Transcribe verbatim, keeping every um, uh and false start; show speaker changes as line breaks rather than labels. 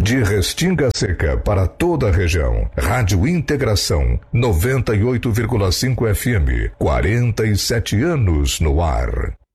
De Restinga Seca para toda a região. Rádio Integração noventa e oito vírgula cinco F M. quarenta e sete anos no ar.